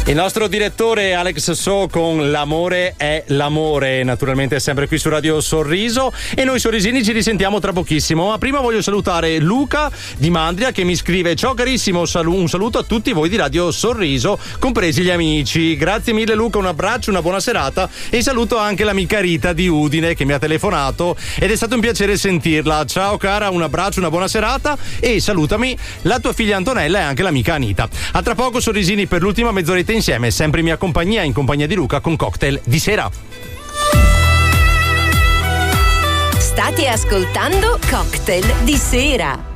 Il nostro direttore Alex So con L'amore è l'amore, naturalmente è sempre qui su Radio Sorriso, e noi sorrisini ci risentiamo tra pochissimo. Ma prima voglio salutare Luca di Mandria che mi scrive: ciao carissimo, un saluto a tutti voi di Radio Sorriso, compresi gli amici. Grazie mille Luca, un abbraccio, una buona serata, e saluto anche l'amica Rita di Udine che mi ha telefonato ed è stato un piacere sentirla. Ciao cara, un abbraccio, una buona serata, e salutami la tua figlia Antonella e anche l'amica Anita. A tra poco sorrisini per l'ultima mezz'oretta insieme, sempre in mia compagnia, in compagnia di Luca, con Cocktail di sera. State ascoltando Cocktail di sera.